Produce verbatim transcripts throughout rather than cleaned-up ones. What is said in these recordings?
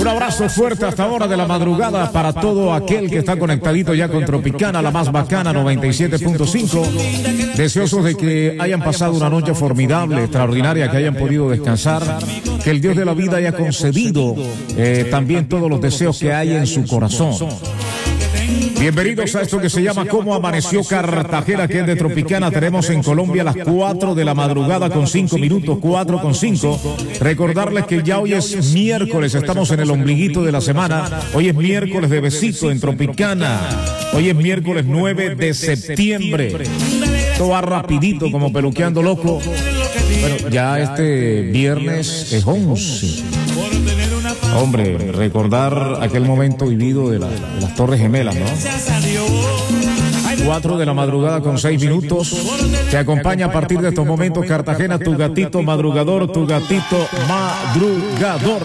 Un abrazo fuerte hasta ahora de la madrugada para todo aquel que está conectadito ya con Tropicana, la más bacana, noventa y siete punto cinco. Deseosos de que hayan pasado una noche formidable, extraordinaria, que hayan podido descansar, que el Dios de la vida haya concedido eh, también todos los deseos que hay en su corazón. Bienvenidos a esto que se llama Cómo Amaneció Cartagena, que es de Tropicana. Tenemos en Colombia las cuatro de la madrugada con cinco minutos, cuatro con cinco. Recordarles que ya hoy es miércoles, estamos en el ombliguito de la semana. Hoy es miércoles de besito en Tropicana. Hoy es miércoles nueve de septiembre. Todo va rapidito como peluqueando loco. Bueno, ya este viernes es once. Hombre, recordar aquel momento vivido de, la, de las Torres Gemelas, ¿no? Cuatro de la madrugada con seis minutos. Te acompaña a partir de estos momentos Cartagena, tu gatito madrugador, tu gatito madrugador.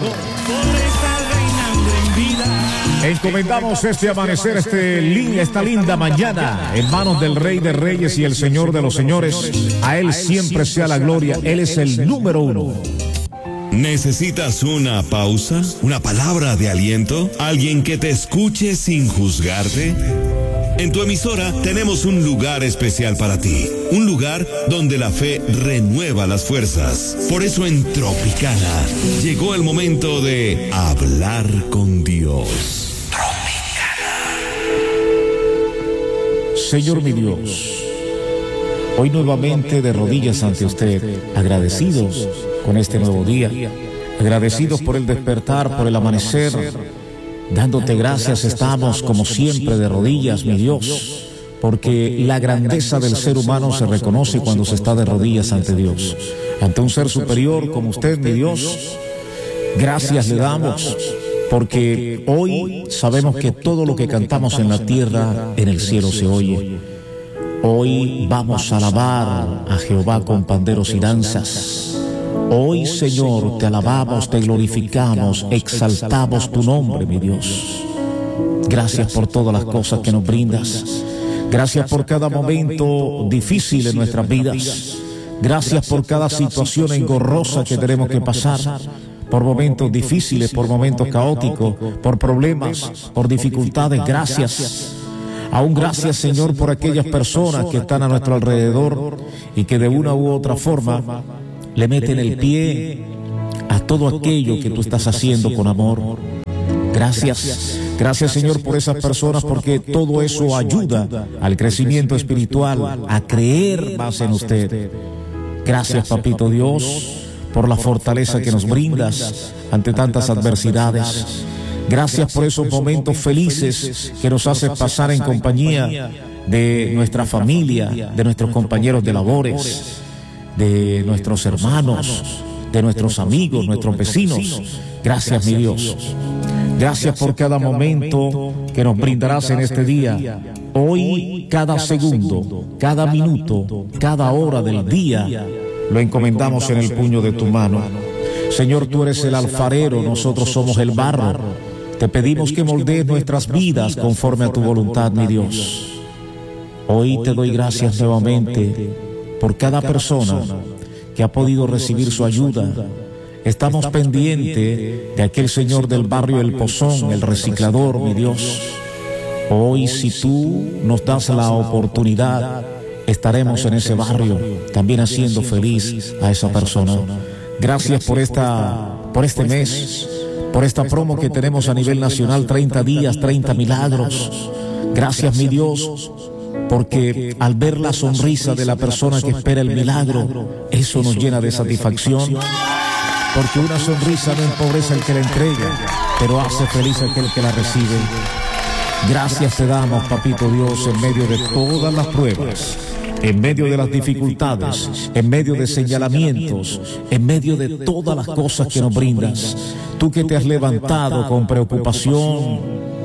Encomendamos este amanecer, este, esta linda mañana en manos del Rey de Reyes y el Señor de los Señores. A Él siempre sea la gloria. Él es el número uno. ¿Necesitas una pausa? ¿Una palabra de aliento? ¿Alguien que te escuche sin juzgarte? En tu emisora tenemos un lugar especial para ti. Un lugar donde la fe renueva las fuerzas. Por eso en Tropicana llegó el momento de hablar con Dios. Tropicana. Señor mi Dios, hoy nuevamente de rodillas ante usted, agradecidos con este nuevo día, agradecidos por el despertar, por el amanecer, dándote gracias estamos como siempre de rodillas, mi Dios, porque la grandeza del ser humano se reconoce cuando se está de rodillas ante Dios, ante un ser superior como usted, mi Dios. Gracias le damos, porque hoy sabemos que todo lo que cantamos en la tierra, en el cielo se oye. Hoy vamos a alabar a Jehová con panderos y danzas. Hoy, Señor, te alabamos, te glorificamos, exaltamos tu nombre, mi Dios. Gracias por todas las cosas que nos brindas. Gracias por cada momento difícil en nuestras vidas. Gracias por cada situación engorrosa que tenemos que pasar. Por momentos difíciles, por momentos caóticos, por problemas, por dificultades. Gracias. Aún gracias, Señor, por aquellas personas que están a nuestro alrededor y que de una u otra forma le meten el pie a todo aquello que tú estás haciendo con amor. Gracias, gracias, Señor, por esas personas, porque todo eso ayuda al crecimiento espiritual, a creer más en usted. Gracias, Papito Dios, por la fortaleza que nos brindas ante tantas adversidades. Gracias por esos momentos felices que nos haces pasar en compañía de nuestra familia, de nuestros compañeros de labores, de nuestros hermanos, de nuestros amigos, nuestros vecinos. Gracias, mi Dios. Gracias por cada momento que nos brindarás en este día. Hoy, cada segundo, cada minuto, cada hora del día, lo encomendamos en el puño de tu mano. Señor, tú eres el alfarero, nosotros somos el barro. Te pedimos que moldees nuestras vidas conforme a tu voluntad, mi Dios. Hoy te doy gracias nuevamente por cada persona que ha podido recibir su ayuda. Estamos pendientes de aquel señor del barrio El Pozón, el reciclador, mi Dios. Hoy, si tú nos das la oportunidad, estaremos en ese barrio, también haciendo feliz a esa persona. Gracias por esta, por este mes, por esta promo que tenemos a nivel nacional, treinta días, treinta milagros. Gracias, mi Dios, porque al ver la sonrisa de la persona que espera el milagro, eso nos llena de satisfacción, porque una sonrisa no empobrece al que la entrega, pero hace feliz a aquel que la recibe. Gracias te damos, Papito Dios, en medio de todas las pruebas, en medio de las dificultades, en medio de señalamientos, en medio de todas las cosas que nos brindas. Tú que te has levantado con preocupación,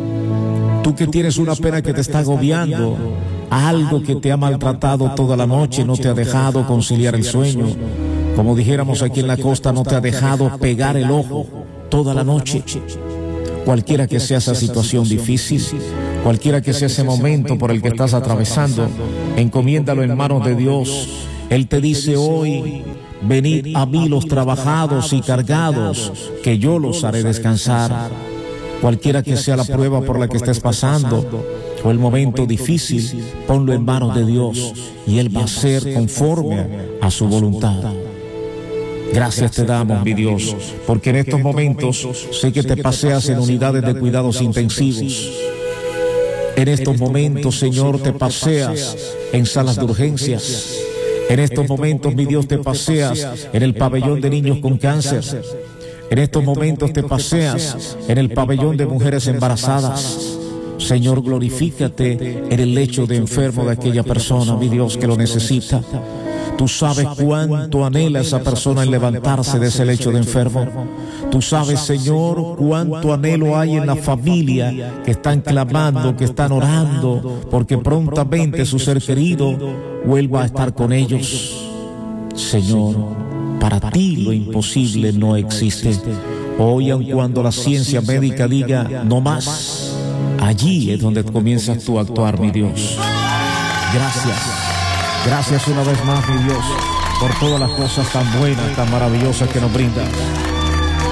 tú que tienes una pena que te está agobiando, algo que te ha maltratado toda la noche, no te ha dejado conciliar el sueño. Como dijéramos aquí en la costa, no te ha dejado pegar el ojo toda la noche. Cualquiera que sea esa situación difícil, cualquiera que sea ese momento por el que estás atravesando, encomiéndalo en manos de Dios. Él te dice hoy, venid a mí los trabajados y cargados, que yo los haré descansar. Cualquiera que sea la prueba por la que estés pasando, o el momento difícil, ponlo en manos de Dios, y Él va a ser conforme a su voluntad. Gracias te damos, mi Dios, porque en estos momentos sé que te paseas en unidades de cuidados intensivos. En estos momentos, Señor, te paseas en salas de urgencias. En estos momentos, mi Dios, te paseas en el pabellón de niños con cáncer. En estos momentos te paseas en el pabellón de mujeres embarazadas. Señor, glorifícate en el lecho de enfermo de aquella persona, mi Dios, que lo necesita. Tú sabes cuánto anhela esa persona en levantarse de ese lecho de enfermo. Tú sabes, Señor, cuánto anhelo hay en la familia que están clamando, que están orando, porque prontamente su ser querido vuelva a estar con ellos. Señor, para ti lo imposible no existe. Hoy, aun cuando la ciencia médica diga no más, allí es donde comienzas tú a actuar, mi Dios. Gracias. Gracias una vez más, mi Dios, por todas las cosas tan buenas, tan maravillosas que nos brindas.